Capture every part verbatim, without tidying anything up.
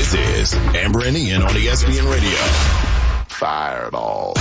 This is Amber and Ian on E S P N Radio. Fireball.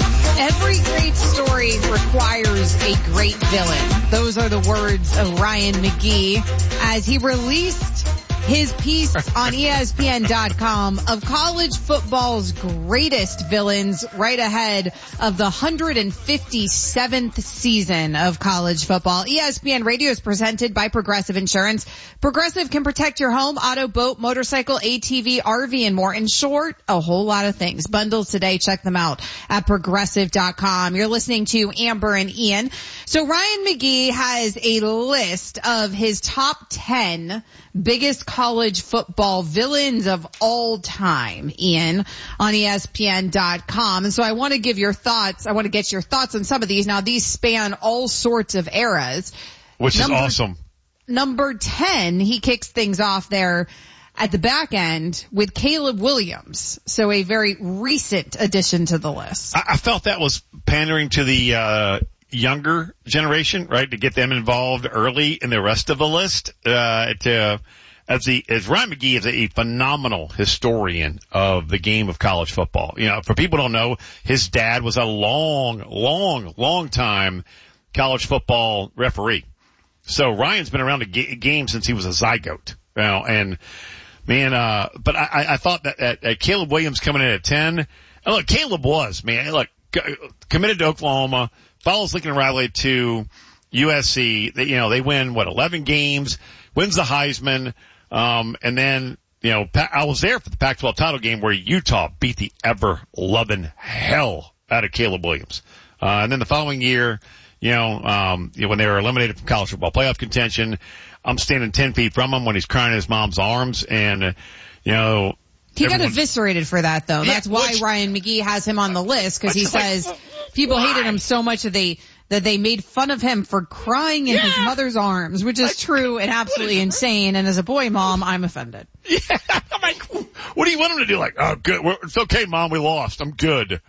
Every great story requires a great villain. Those are the words of Ryan McGee as he released his piece on E S P N dot com of college football's greatest villains right ahead of the one hundred fifty-seventh season of college football. E S P N Radio is presented by Progressive Insurance. Progressive can protect your home, auto, boat, motorcycle, A T V, R V, and more. In short, a whole lot of things. Bundles today. Check them out at progressive dot com. You're listening to Amber and Ian. So Ryan McGee has a list of his top ten biggest college football villains of all time, Ian, on E S P N dot com. And so I want to give your thoughts. I want to get your thoughts on some of these. Now, these span all sorts of eras. Which number, is awesome. Number ten, he kicks things off there at the back end with Caleb Williams. So a very recent addition to the list. I, I felt that was pandering to the uh younger generation, right, to get them involved early in the rest of the list. Uh, to, as the, as Ryan McGee is a phenomenal historian of the game of college football. You know, for people who don't know, his dad was a long, long, long time college football referee. So Ryan's been around the ga- game since he was a zygote. You know, and man, uh, but I, I thought that, that, that Caleb Williams coming in at ten, and look, Caleb was, man, look, committed to Oklahoma, follows Lincoln Riley to U S C. They, you know, they win, what, eleven games, wins the Heisman, um, and then, you know, I was there for the Pac twelve title game where Utah beat the ever-loving hell out of Caleb Williams. Uh, and then the following year, you know, um, you know, when they were eliminated from college football playoff contention, I'm standing ten feet from him when he's crying in his mom's arms, and, uh, you know, he got eviscerated for that, though. Yeah, That's why which, Ryan McGee has him on the list, because he says like, people why? hated him so much that they that they made fun of him for crying in yeah. his mother's arms, which is like, true and absolutely insane. And as a boy mom, I'm offended. Yeah, I'm like, what do you want him to do? Like, oh, good. We're, it's okay, Mom. We lost. I'm good.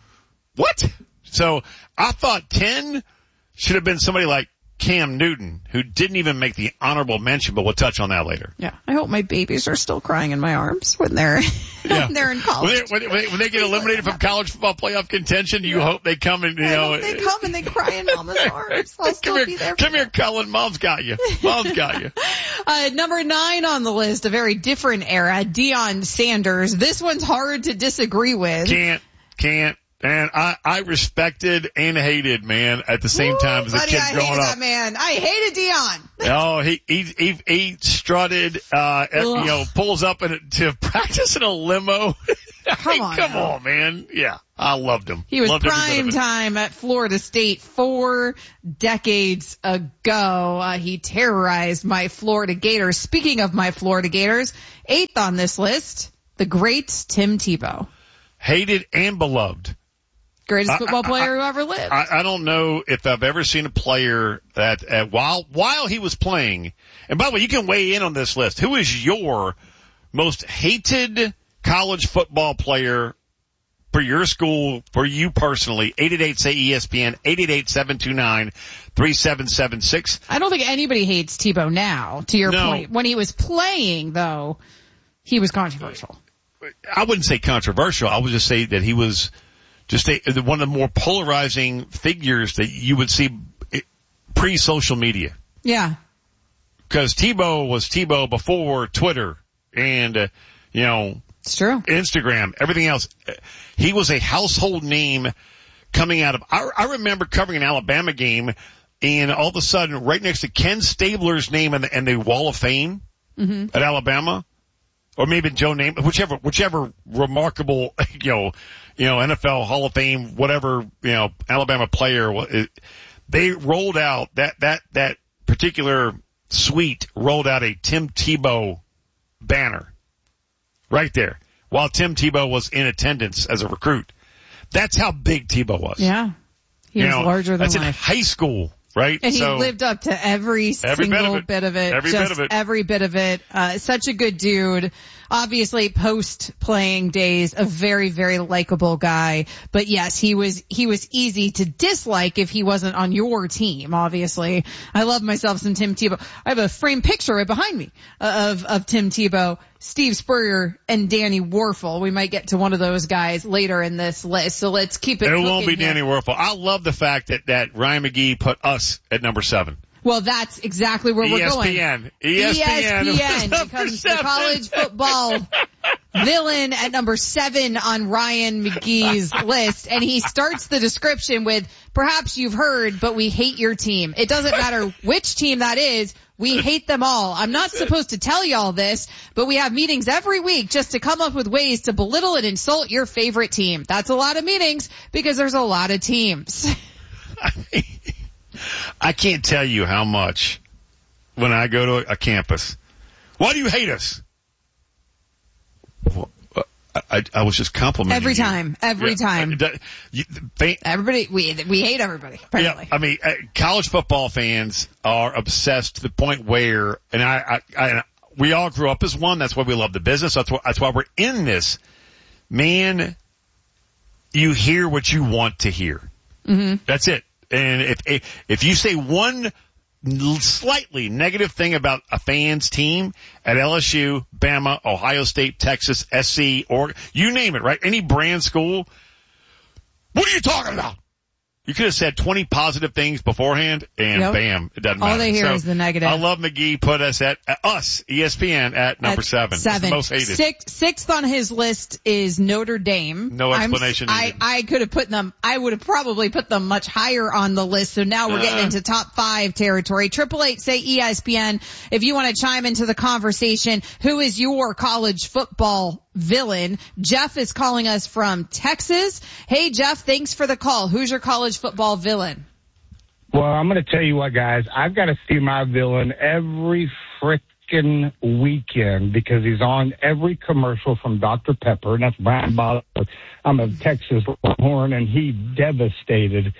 What? So I thought ten should have been somebody like Cam Newton, who didn't even make the honorable mention, but we'll touch on that later. Yeah, I hope my babies are still crying in my arms when they're yeah. when they're in college. When they, when they, when they get eliminated from college football playoff contention, you yeah. hope they come and, you I know. Hope they come and they cry in Mama's arms. I'll come still here, be there. Come here, Cullen. Mom's got you. Mom's got you. uh, number nine on the list, a very different era, Deion Sanders. This one's hard to disagree with. Can't, can't. And I, I respected and hated, man, at the same Ooh, time as a buddy, kid I growing hated up. That man. I hated Deion. Oh, he, he, he, he strutted, uh, at, you know, pulls up in a, to practice in a limo. Come mean, on. Come now. on, man. Yeah. I loved him. He was loved prime time at Florida State four decades ago. Uh, he terrorized my Florida Gators. Speaking of my Florida Gators, eighth on this list, the great Tim Tebow. Hated and beloved. Greatest football I, I, player who ever lived. I, I don't know if I've ever seen a player that uh, while while he was playing, and by the way, you can weigh in on this list. Who is your most hated college football player for your school, for you personally? eight eight eight, say E S P N, eight eight eight, seven two nine, three seven seven six. I don't think anybody hates Tebow now, to your no. point. When he was playing, though, he was controversial. I wouldn't say controversial. I would just say that he was just a, one of the more polarizing figures that you would see pre-social media. Yeah. Because Tebow was Tebow before Twitter and, uh, you know, it's true. Instagram, everything else. He was a household name coming out of, I, I remember covering an Alabama game, and all of a sudden, right next to Ken Stabler's name in the, in the Wall of Fame mm-hmm. at Alabama, or maybe Joe Namath, whichever, whichever remarkable, you know, you know, N F L Hall of Fame, whatever, you know, Alabama player, they rolled out that, that, that particular suite rolled out a Tim Tebow banner right there while Tim Tebow was in attendance as a recruit. That's how big Tebow was. Yeah. He you was know, larger than that's life. in high school. Right? And he so, lived up to every, every single bit of it. bit of it. Every just bit of it. Every bit of it. Uh, such a good dude. Obviously, post-playing days, a very, very likable guy. But yes, he was, he was easy to dislike if he wasn't on your team, obviously. I love myself some Tim Tebow. I have a framed picture right behind me of, of Tim Tebow. Steve Spurrier and Danny Werfel. We might get to one of those guys later in this list, so let's keep it. It won't be here. Danny Werfel. I love the fact that, that Ryan McGee put us at number seven. Well, that's exactly where we're going. E S P N. E S P N. E S P N becomes the college football villain at number seven on Ryan McGee's list. And he starts the description with, perhaps you've heard, but we hate your team. It doesn't matter which team that is. We hate them all. I'm not supposed to tell y'all this, but we have meetings every week just to come up with ways to belittle and insult your favorite team. That's a lot of meetings because there's a lot of teams. I mean, I can't tell you how much when I go to a, a campus. Why do you hate us? Well, uh, I, I was just complimenting every you. time, every yeah, time. Uh, you, they, Everybody, we we hate everybody. Apparently. Yeah, I mean, uh, college football fans are obsessed to the point where, and I, I, I, we all grew up as one. That's why we love the business. That's why, that's why we're in this. Man, you hear what you want to hear. Mm-hmm. That's it. And if if you say one slightly negative thing about a fan's team at L S U, Bama, Ohio State, Texas, S C, or you name it, right? Any brand school, what are you talking about? You could have said twenty positive things beforehand, and yep. bam, it doesn't matter. All they hear so, is the negative. I love McGee put us at, at us, E S P N, at number at seven. Seven. It's the most hated. Six, sixth on his list is Notre Dame. No explanation I'm, needed. I, I could have put them, I would have probably put them much higher on the list, so now we're getting Uh. into top five territory. Triple eight, say E S P N, if you want to chime into the conversation. Who is your college football villain? Jeff is calling us from Texas. Hey Jeff, thanks for the call. Who's your college football villain? Well, I'm going to tell you what, guys. I've got to see my villain every frickin' weekend because he's on every commercial from Doctor Pepper, and that's Brian Bosworth. I'm a Texas Longhorn, and he devastated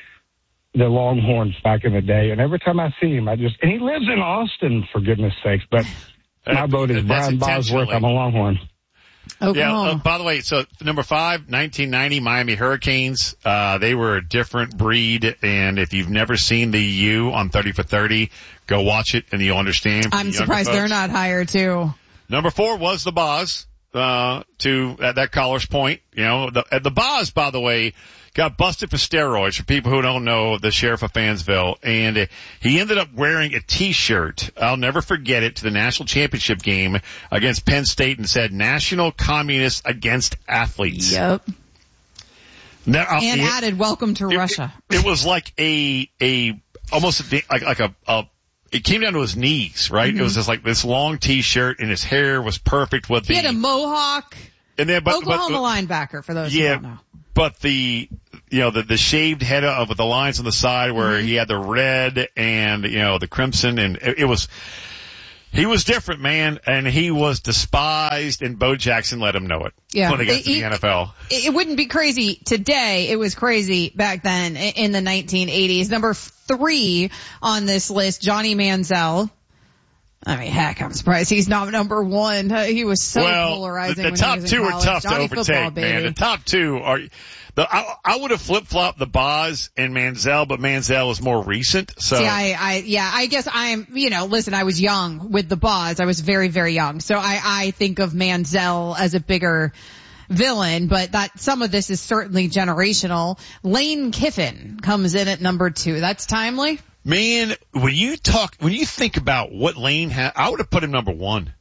the Longhorns back in the day. And every time I see him, I just – and he lives in Austin, for goodness sakes. But my vote is Brian Bosworth. I'm a Longhorn. Oklahoma. Yeah, uh, by the way, so number five, nineteen ninety Miami Hurricanes. Uh, they were a different breed, and if you've never seen the U on thirty for thirty, go watch it and you'll understand. I'm surprised they're not higher too. Number four was the Boz, uh, to, at that caller's point. You know, the, the Boz, by the way, got busted for steroids, for people who don't know, the sheriff of Fansville, and uh, he ended up wearing a t-shirt, I'll never forget it, to the national championship game against Penn State and said, National Communists Against Athletes. Yep. Now, uh, And it, added, welcome to it, Russia. It, it was like a, a, almost a, like, like a, a, it came down to his knees, right? Mm-hmm. It was just like this long t-shirt and his hair was perfect with He the. had a mohawk. And then, but, Oklahoma but, linebacker, for those yeah, who don't know. But the, you know, the, the shaved head of, with the lines on the side where Mm-hmm. he had the red and, you know, the crimson, and it, it was, he was different, man, and he was despised, and Bo Jackson let him know it. Yeah. When he got It- to the it- N F L. It wouldn't be crazy today. It was crazy back then in the nineteen eighties. Number three on this list, Johnny Manziel. I mean, heck, I'm surprised he's not number one. Uh, he was so well, polarizing. the, the when top he was in two are college. tough Johnny to overtake, football, baby. man. The top two are, the, I, I would have flip-flopped the Boz and Manziel, but Manziel is more recent, so. See, I, I, yeah, I guess I'm, you know, listen, I was young with the Boz. I was very, very young. So I, I think of Manziel as a bigger villain, but that, some of this is certainly generational. Lane Kiffin comes in at number two. That's timely. Man, when you talk, when you think about what Lane had, I would have put him number one.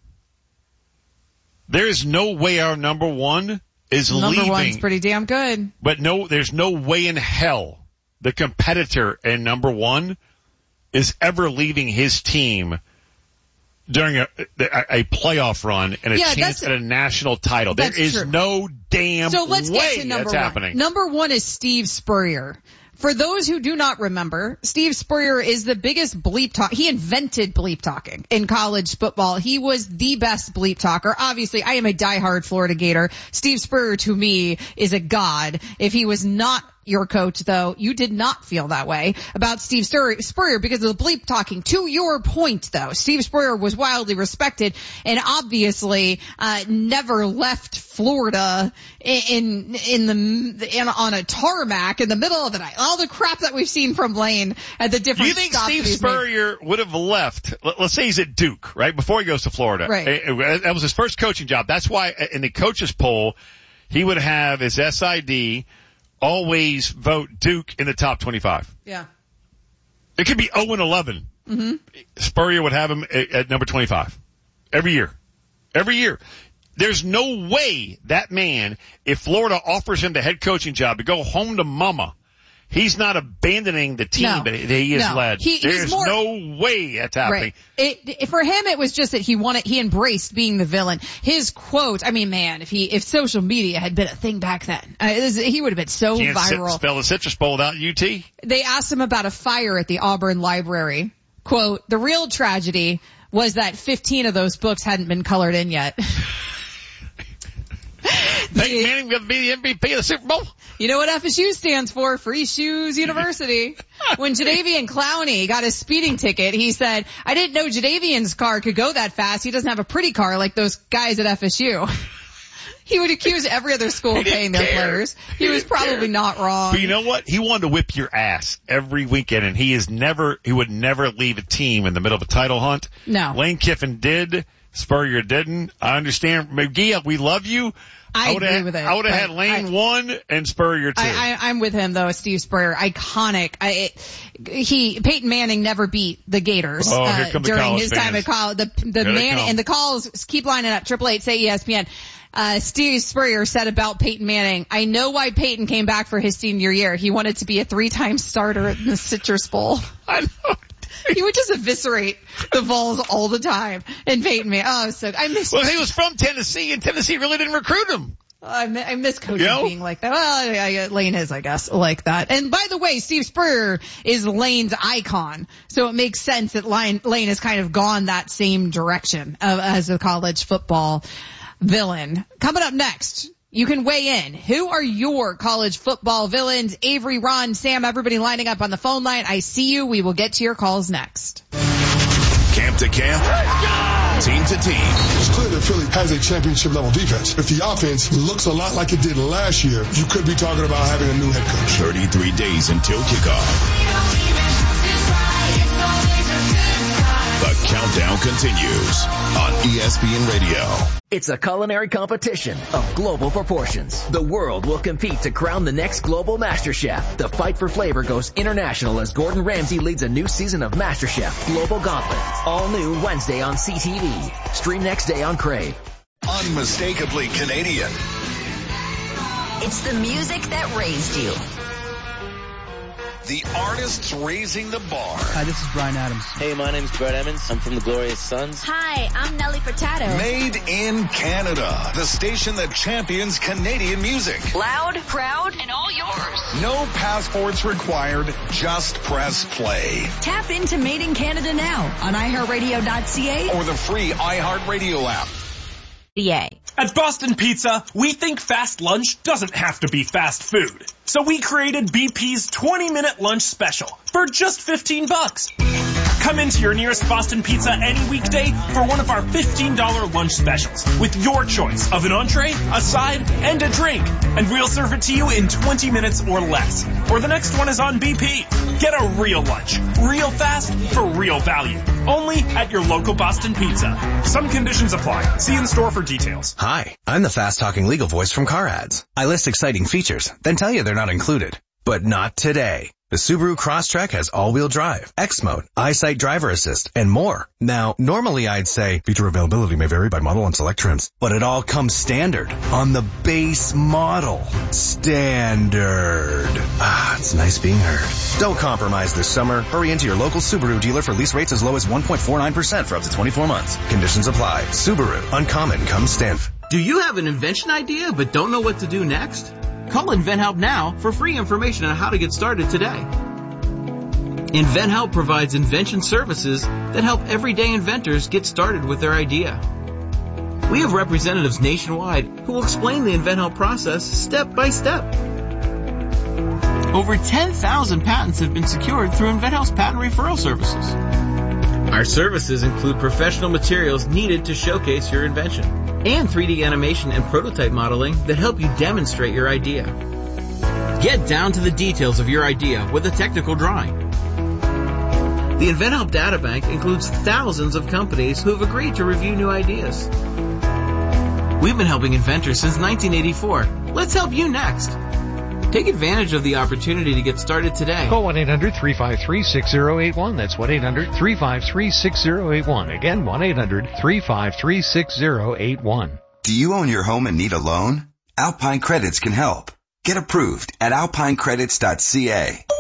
There is no way our number one is Number leaving. one's pretty damn good. But no, there's no way in hell the competitor in number one is ever leaving his team during a, a, a playoff run and a Yeah, chance that's- at a national title. There that's is true. no damn So let's way get to number that's one. happening. Number one is Steve Spurrier. For those who do not remember, Steve Spurrier is the biggest bleep talk. He invented bleep talking in college football. He was the best bleep talker. Obviously, I am a diehard Florida Gator. Steve Spurrier to me is a god. If he was not your coach, though, you did not feel that way about Steve Spurrier because of the bleep talking. To your point, though, Steve Spurrier was wildly respected and obviously uh never left Florida in in the in, on a tarmac in the middle of the night. All the crap that we've seen from Lane at the different. Do you think Steve Spurrier made. would have left? Let's say he's at Duke, right, before he goes to Florida. Right. That was his first coaching job. That's why in the coaches poll, he would have his S I D always vote Duke in the top twenty-five. Yeah. It could be oh and eleven. Mm-hmm. Spurrier would have him at, at number twenty-five. Every year. Every year. There's no way that man, if Florida offers him the head coaching job to go home to mama, he's not abandoning the team no. that he has no. led. He, There's more, no way that's happening. Right. It, it, for him, it was just that he wanted, he embraced being the villain. His quote, I mean, man, if he, if social media had been a thing back then, uh, it was, he would have been so Can't viral. Sit, spell the Citrus Bowl without U T. They asked him about a fire at the Auburn Library. Quote, the real tragedy was that fifteen of those books hadn't been colored in yet. Peyton Manning will be the M V P of the Super Bowl. You know what F S U stands for? Free Shoes University. When Jadeveon Clowney got his speeding ticket, he said, I didn't know Jadeveon's car could go that fast. He doesn't have a pretty car like those guys at F S U. He would accuse every other school of paying their players. He, he was probably care. not wrong. But you know what? He wanted to whip your ass every weekend, and he is never, he would never leave a team in the middle of a title hunt. No. Lane Kiffin did. Spurrier didn't. I understand. McGee, we love you. I, I agree had, with it. I would have had Lane I, one and Spurrier two. I, I, I'm with him though. Steve Spurrier, iconic. I, it, he Peyton Manning never beat the Gators oh, uh, here come the during his fans. time at college. The the man and the calls keep lining up. Triple eight say E S P N. Uh, Steve Spurrier said about Peyton Manning, I know why Peyton came back for his senior year. He wanted to be a three-time starter in the Citrus Bowl. I know. He would just eviscerate the Vols all the time. And Peyton Manning, oh, so I miss. Well, he was from Tennessee, and Tennessee really didn't recruit him. I, I miss coaches you know? being like that. Well, I, I, Lane is, I guess, like that. And by the way, Steve Spurrier is Lane's icon, so it makes sense that Lane, Lane has kind of gone that same direction of, as a college football villain. Coming up next, you can weigh in. Who are your college football villains? Avery, Ron, Sam, everybody lining up on the phone line. I see you. We will get to your calls next. Camp to camp, team to team. It's clear that Philly has a championship level defense. If the offense looks a lot like it did last year, you could be talking about having a new head coach. thirty-three days until kickoff. The countdown continues on E S P N Radio. It's a culinary competition of global proportions. The world will compete to crown the next global master chef. The fight for flavor goes international as Gordon Ramsay leads a new season of MasterChef Global Gauntlet. All new Wednesday on C T V. Stream next day on Crave. Unmistakably Canadian. It's the music that raised you. The artists raising the bar. Hi, this is Bryan Adams. Hey, my name's Brett Emmons. I'm from the Glorious Sons. Hi, I'm Nelly Furtado. Made in Canada. The station that champions Canadian music. Loud, proud, and all yours. No passports required. Just press play. Tap into Made in Canada now on i heart radio dot c a or the free iHeartRadio app. Yeah. At Boston Pizza, we think fast lunch doesn't have to be fast food. So we created B P's twenty minute lunch special for just fifteen bucks. Come into your nearest Boston Pizza any weekday for one of our fifteen dollars lunch specials with your choice of an entree, a side, and a drink. And we'll serve it to you in twenty minutes or less. Or the next one is on B P. Get a real lunch, real fast, for real value. Only at your local Boston Pizza. Some conditions apply. See in store for details. Hi, I'm the fast-talking legal voice from Car Ads. I list exciting features, then tell you they're not included. But not today. The Subaru Crosstrek has all-wheel drive, X Mode, EyeSight driver assist, and more. Now, normally I'd say feature availability may vary by model and select trims, but it all comes standard on the base model. Standard. Ah, it's nice being heard. Don't compromise this summer. Hurry into your local Subaru dealer for lease rates as low as one point four nine percent for up to twenty-four months. Conditions apply. Subaru. Uncommon comes standard. Do you have an invention idea but don't know what to do next? Call InventHelp now for free information on how to get started today. InventHelp provides invention services that help everyday inventors get started with their idea. We have representatives nationwide who will explain the InventHelp process step by step. Over ten thousand patents have been secured through InventHelp's patent referral services. Our services include professional materials needed to showcase your invention and three D animation and prototype modeling that help you demonstrate your idea. Get down to the details of your idea with a technical drawing. The InventHelp Databank includes thousands of companies who have agreed to review new ideas. We've been helping inventors since nineteen eighty-four. Let's help you next. Take advantage of the opportunity to get started today. Call one eight hundred three five three six zero eight one. That's one eight hundred three five three six zero eight one. Again, one eight hundred three five three six zero eight one. Do you own your home and need a loan? Alpine Credits can help. Get approved at alpine credits dot c a.